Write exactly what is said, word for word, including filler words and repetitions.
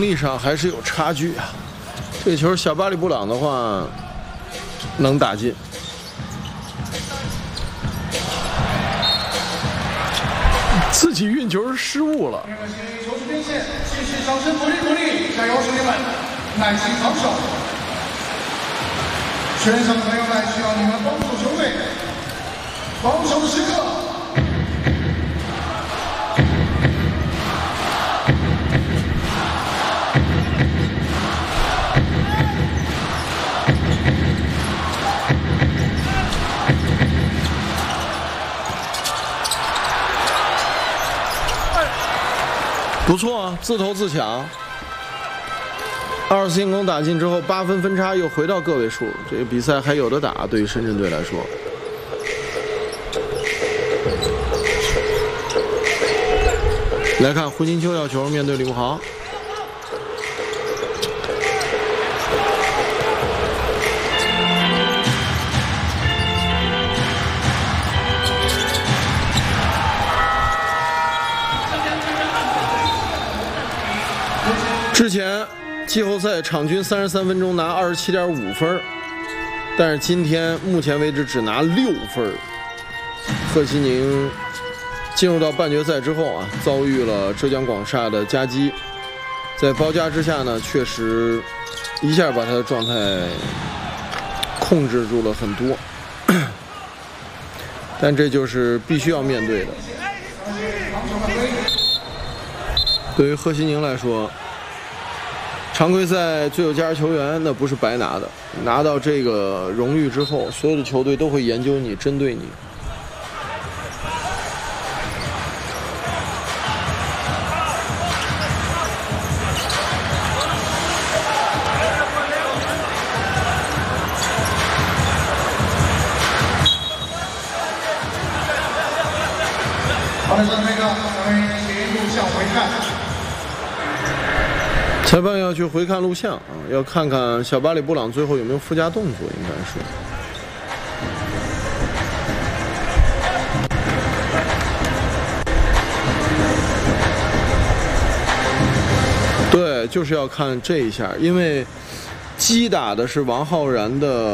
力上还是有差距啊。这球小巴里布朗的话能打进，自己运球失误了。 球是边线，继续掌声鼓励鼓励，加油兄弟们，耐心防守。全场朋友们需要你们帮助球队，防守的时刻。 不错啊，自投自抢。二次进攻打进之后，八分分差又回到个位数，这个比赛还有的打。对于深圳队来说，来看胡金秋要球面对李慕豪。 之前季后赛场均三十三分钟拿二十七点五分，但是今天目前为止只拿六分。贺西宁进入到半决赛之后啊，遭遇了浙江广厦的夹击，在包夹之下呢，确实一下把他的状态控制住了很多，但这就是必须要面对的。对于贺西宁来说。 常规赛最有价值球员，那不是白拿的。拿到这个荣誉之后，所有的球队都会研究你，针对你。 好的，这个我们请录像回看。 裁判要去回看录像啊，要看看小巴里布朗最后有没有附加动作，应该是。对，就是要看这一下，因为击打的是王浩然的。